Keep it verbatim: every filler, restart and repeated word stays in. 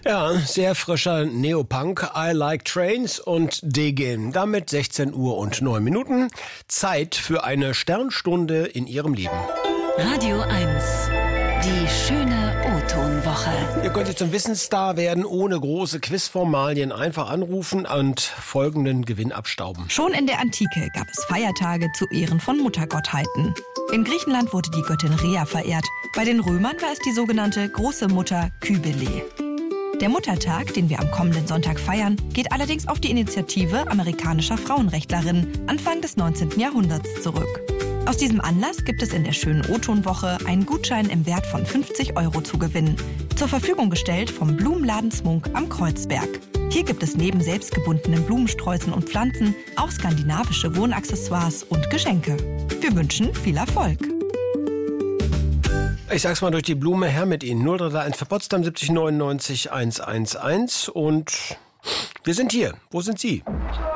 Ja, sehr frischer Neopunk, I Like Trains und Degen. Damit sechzehn Uhr und neun Minuten. Zeit für eine Sternstunde in Ihrem Leben. Radio eins. Die schöne O-Ton-Woche. Ihr könnt zum Wissensstar werden, ohne große Quizformalien. Einfach anrufen und folgenden Gewinn abstauben. Schon in der Antike gab es Feiertage zu Ehren von Muttergottheiten. In Griechenland wurde die Göttin Rhea verehrt. Bei den Römern war es die sogenannte Große Mutter Kybele. Der Muttertag, den wir am kommenden Sonntag feiern, geht allerdings auf die Initiative amerikanischer Frauenrechtlerinnen Anfang des neunzehnten Jahrhunderts zurück. Aus diesem Anlass gibt es in der schönen O-Ton-Woche einen Gutschein im Wert von fünfzig Euro zu gewinnen. Zur Verfügung gestellt vom Blumenladen Smunk am Kreuzberg. Hier gibt es neben selbstgebundenen Blumensträußen und Pflanzen auch skandinavische Wohnaccessoires und Geschenke. Wir wünschen viel Erfolg. Ich sag's mal durch die Blume, her mit Ihnen. null drei drei eins für Potsdam siebzig neunundneunzig eins eins eins und wir sind hier. Wo sind Sie?